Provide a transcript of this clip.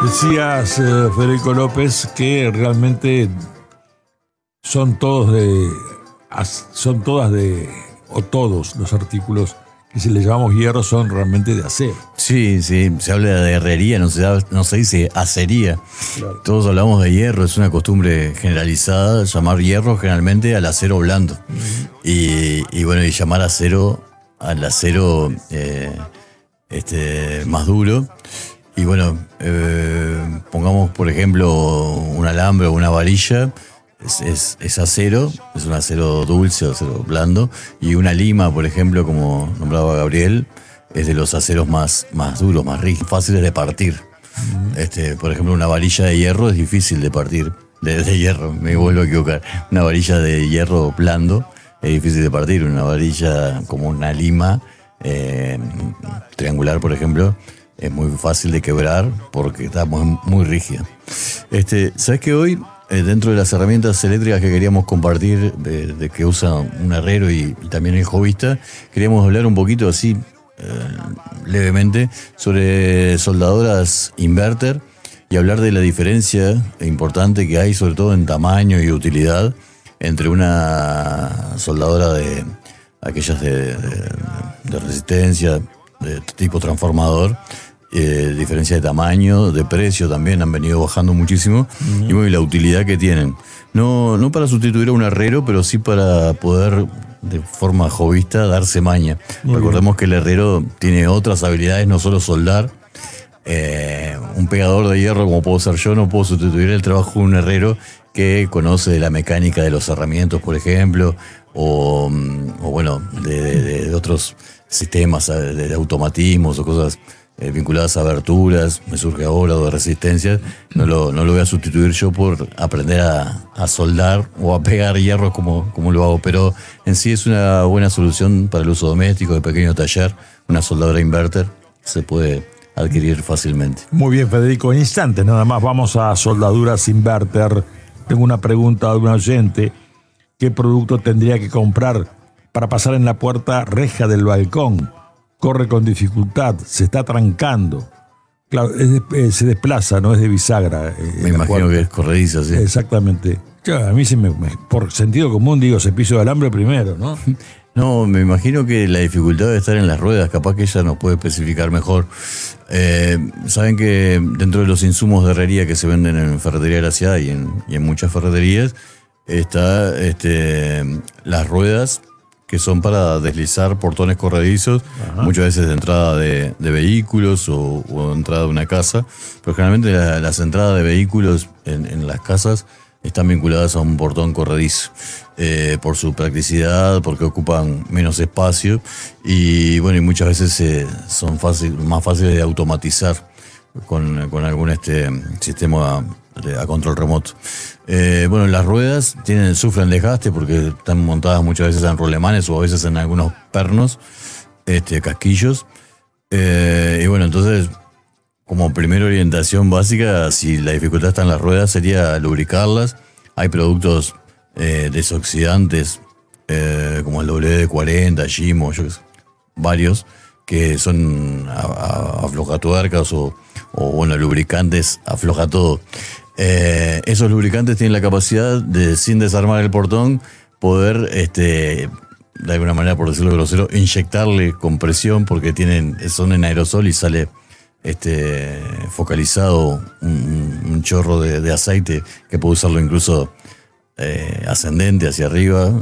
Decías, Federico López, que realmente son todos son todas o todos los artículos que si le llamamos hierro son realmente de acero. Sí, se habla de herrería, no se dice acería. Claro. Todos hablamos de hierro, es una costumbre generalizada llamar hierro generalmente al acero blando. Y bueno, y llamar acero al acero más duro. Y bueno, pongamos por ejemplo un alambre o una varilla. Es acero, es un acero dulce, acero blando, y una lima, por ejemplo, como nombraba Gabriel, es de los aceros más duros, más rígidos, fáciles de partir. Por ejemplo, una varilla de hierro es difícil de partir, de hierro, me vuelvo a equivocar. Una varilla de hierro blando es difícil de partir, una varilla como una lima triangular, por ejemplo, es muy fácil de quebrar porque está muy rígida. ¿Sabes qué? Hoy, dentro de las herramientas eléctricas que queríamos compartir, de que usa un herrero y también el jovista, queríamos hablar un poquito así, levemente, sobre soldadoras inverter y hablar de la diferencia importante que hay, sobre todo en tamaño y utilidad, entre una soldadora de aquellas de resistencia, de tipo transformador, diferencia de tamaño, de precio también, han venido bajando muchísimo, y bueno, y la utilidad que tienen. No para sustituir a un herrero, pero sí para poder, de forma jovista, darse maña. Recordemos que el herrero tiene otras habilidades, no solo soldar. Un pegador de hierro como puedo ser yo no puedo sustituir el trabajo de un herrero que conoce de la mecánica de los herramientas, por ejemplo, o bueno, de otros sistemas de automatismos o cosas vinculadas a aberturas, me surge ahora, o de resistencias. No lo voy a sustituir yo por aprender a soldar o a pegar hierros como lo hago, pero en sí es una buena solución para el uso doméstico, de pequeño taller. Una soldadora inverter se puede adquirir fácilmente. Muy bien, Federico, en instantes nada más vamos a soldaduras inverter. Tengo una pregunta de un oyente: ¿qué producto tendría que comprar para pasar en la puerta reja del balcón? Corre con dificultad, se está trancando. Claro, se desplaza, no es de bisagra. Me imagino que es corrediza, sí. Exactamente. Claro, a mí por sentido común digo cepillo de alambre primero, ¿no? No, me imagino que la dificultad de estar en las ruedas, capaz que ella nos puede especificar mejor. Saben que dentro de los insumos de herrería que se venden en Ferretería Graciada y en muchas ferreterías, está las ruedas que son para deslizar portones corredizos. Ajá. Muchas veces de entrada de vehículos o entrada de una casa, pero generalmente las entradas de vehículos en las casas están vinculadas a un portón corredizo, por su practicidad, porque ocupan menos espacio y bueno, y muchas veces son más fáciles de automatizar con algún sistema a control remoto. Bueno, las ruedas sufren desgaste porque están montadas muchas veces en rolemanes o a veces en algunos pernos, casquillos. Y bueno, entonces, como primera orientación básica, si la dificultad está en las ruedas, sería lubricarlas. Hay productos desoxidantes, como el WD-40, Gimo, varios, que son aflojatuercas o bueno, lubricantes afloja todo. Esos lubricantes tienen la capacidad de, sin desarmar el portón, poder, de alguna manera, por decirlo grosero, inyectarle con presión, porque son en aerosol y sale focalizado un chorro de aceite que puede usarlo incluso ascendente hacia arriba.